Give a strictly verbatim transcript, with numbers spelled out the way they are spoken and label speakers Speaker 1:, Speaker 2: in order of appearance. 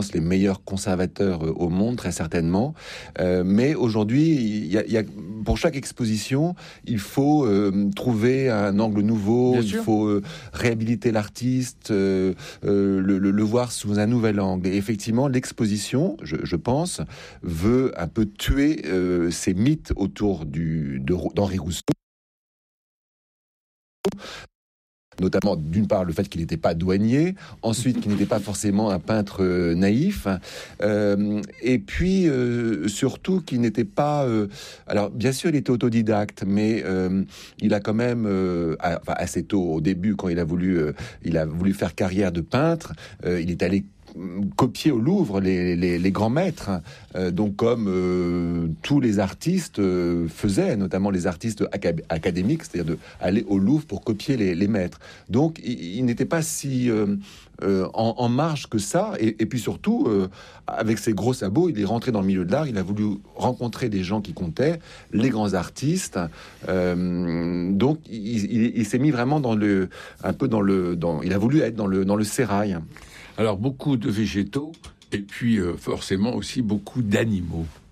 Speaker 1: pense, les meilleurs conservateurs au monde, très certainement. Euh, mais aujourd'hui, il y a, il y a, pour chaque exposition, il faut euh, trouver un angle nouveau,
Speaker 2: Bien
Speaker 1: il
Speaker 2: sûr.
Speaker 1: faut euh, réhabiliter l'artiste, euh, euh, le, le, le voir sous un nouvel angle. Et effectivement, l'exposition, je, je pense, veut un peu tuer euh, ces mythes autour du, de, d'Henri Rousseau. Notamment, d'une part, le fait qu'il n'était pas douanier, ensuite, qu'il n'était pas forcément un peintre euh, naïf, euh, et puis, euh, surtout, qu'il n'était pas... Euh, alors, bien sûr, il était autodidacte, mais euh, il a quand même, euh, à, enfin, assez tôt, au début, quand il a voulu, euh, il a voulu faire carrière de peintre, euh, il est allé copier au Louvre les, les, les grands maîtres, euh, donc comme euh, tous les artistes euh, faisaient, notamment les artistes acad- académiques, c'est-à-dire de aller au Louvre pour copier les, les maîtres. Donc il, il n'était pas si euh, euh, en, en marge que ça, et, et puis surtout, euh, avec ses gros sabots, il est rentré dans le milieu de l'art, il a voulu rencontrer des gens qui comptaient, les grands artistes, euh, donc il, il, il s'est mis vraiment dans le, un peu dans le, dans, il a voulu être dans le, dans le sérail.
Speaker 2: Alors, beaucoup de végétaux, et puis euh, forcément aussi beaucoup d'animaux.